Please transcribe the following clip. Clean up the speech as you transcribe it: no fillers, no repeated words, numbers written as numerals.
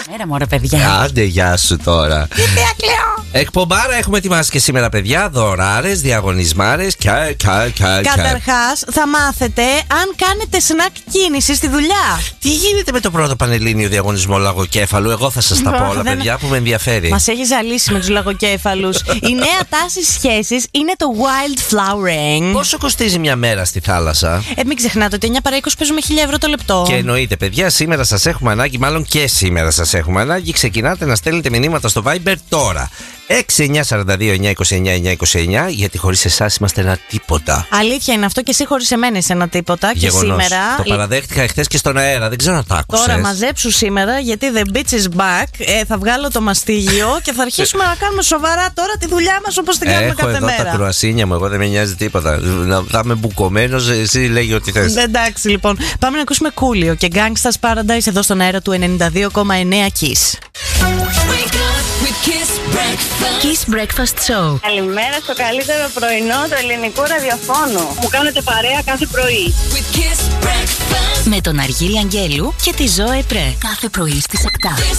Έλα μωρέ παιδιά. Άντε, γεια σου τώρα. Εκπομπάρα έχουμε ετοιμάσει και σήμερα, παιδιά. Δωράρες, διαγωνισμάρες. Καταρχάς, θα μάθετε αν κάνετε σνακ κίνηση στη δουλειά. Τι γίνεται με το πρώτο πανελλήνιο διαγωνισμό λαγοκέφαλου? Εγώ θα σας τα πω όλα, παιδιά, που με ενδιαφέρει. Μας έχει ζαλίσει με τους λαγοκέφαλους. Η νέα τάση σχέσης είναι το wildflowering. Πόσο κοστίζει μια μέρα στη θάλασσα? Μην ξεχνάτε ότι 9 παρά 20 παίζουμε 1.000 ευρώ το λεπτό. Και εννοείται, παιδιά, σήμερα σας έχουμε ανάγκη, μάλλον και σήμερα σας έχουμε ανάγκη. Ξεκινάτε να στέλνετε μηνύματα στο Viber τώρα. 6942-929-929, γιατί χωρίς εσάς είμαστε ένα τίποτα. Αλήθεια είναι αυτό, και εσύ χωρίς εμένα είσαι ένα τίποτα. Γεγονός. Και σήμερα. Το παραδέχτηκα εχθές και στον αέρα, δεν ξέρω αν τα άκουσες. Τώρα μαζέψου σήμερα, γιατί the bitch is back. Θα βγάλω το μαστίγιο και θα αρχίσουμε να κάνουμε σοβαρά τώρα τη δουλειά μας όπως την κάνουμε κάθε μέρα. Έχω εδώ τα κρουασίνια μου, εγώ δεν με νοιάζει τίποτα. Θα είμαι μπουκωμένος, εσύ λέγει ό,τι θες. Εντάξει, λοιπόν, πάμε να ακούσουμε Κούλιο και Gangsta's Paradise εδώ στον αέρα του 92,9 Kiss. Kiss Breakfast Show. Καλημέρα στο καλύτερο πρωινό του ελληνικού ραδιοφώνου. Μου κάνετε παρέα κάθε πρωί. Με τον Αργύρι Αγγέλου και τη Ζώε Πρέ. Κάθε πρωί στις 7.